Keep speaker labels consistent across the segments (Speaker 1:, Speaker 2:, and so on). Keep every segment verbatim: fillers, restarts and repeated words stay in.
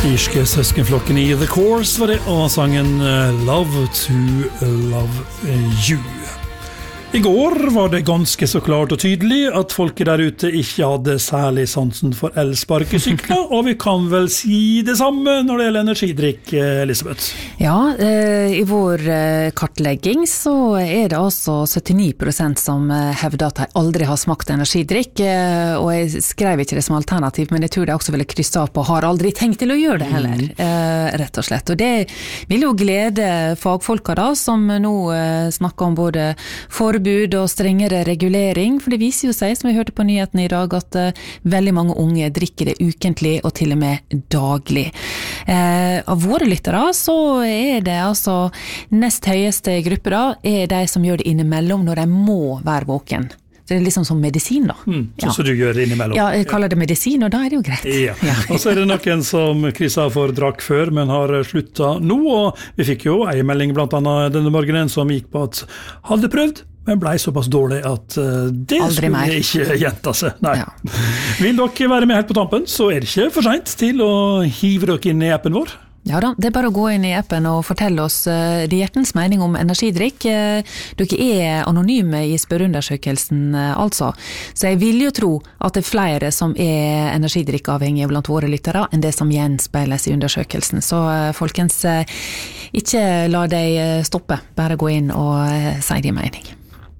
Speaker 1: Irske søskenflokken i The Course var det, og sangen Love to Love You. I går var det ganske så klart og tydelig at folk der ute ikke hadde særlig sansen for elsparkesykler, og vi kan vel si det samme når det gjelder energidrikk, Elisabeth.
Speaker 2: Ja, eh, i vår eh, kartlegging så er det altså syttini prosent som eh, hevder at de aldri har smakt energidrikk, eh, og jeg skrev ikke det som alternativ, men jeg tror de også ville krysse av på har aldri tenkt til å gjøre det heller, eh, rett og slett. Og det vil jo glede fagfolka da, som nå eh, snakker om både forbud og strengere regulering, for det viser jo seg, som vi hørte på nyheten i dag, at uh, veldig mange unge drikker det ukentlig og til og med daglig. Uh, av våre lyttere så er det altså nest høyeste gruppe da, er de som gjør det innimellom når de må være våken. Det er liksom som medisin da.
Speaker 1: Mm, sånn
Speaker 2: ja.
Speaker 1: som du gjør det innimellom.
Speaker 2: Ja, jeg kaller det medisin, og da er det jo greit.
Speaker 1: Ja. Ja. Og så er det noen som krysset for drakk før, men har sluttet nå, og vi fikk jo en melding blant annet denne morgenen som gikk på at hadde prøvd, men ble såpass dårlig at uh, det
Speaker 2: Aldri
Speaker 1: skulle
Speaker 2: mer.
Speaker 1: ikke gjenta seg. Nei.
Speaker 2: Ja.
Speaker 1: Vil dere være med helt på tampen, så er det ikke for sent til å hive dere inn i appen vår.
Speaker 2: Ja da, det er bare å gå inn i appen og fortelle oss uh, de hjertens mening om energidrikk. Uh, dere er anonyme i spørreundersøkelsen, uh, altså. Så jeg vil jo tro at det er flere som er energidrikkavhengige blant våre lyttere enn det som gjenspeiles i undersøkelsen. Så uh, folkens, uh, ikke la deg stoppe, bare gå inn og uh, si din mening.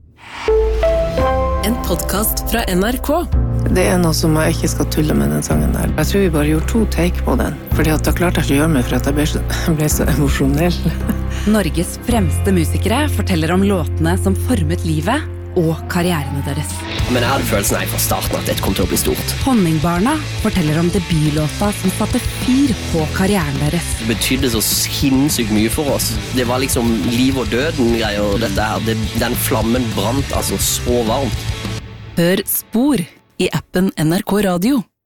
Speaker 3: En podcast fra N R K.
Speaker 4: Det er noe som jeg ikke skal tulle med den sangen der. Jeg tror vi bare gjorde to take på den, fordi at da klarte jeg ikke å gjøre meg for at jeg ble så, ble så emosjonell.
Speaker 3: Norges fremste musikere forteller om låtene som formet livet og karrierene deres.
Speaker 5: Men jeg hadde følelsen her fra starten at dette kom til å bli stort.
Speaker 3: Honningbarna forteller om debutlåta som satte fyr på karrieren deres.
Speaker 5: Det betydde så sinnssykt mye for oss. Det var liksom liv og døden greier, dette her. Det, den flammen brant altså så varmt.
Speaker 3: Hør Spor i appen N R K Radio.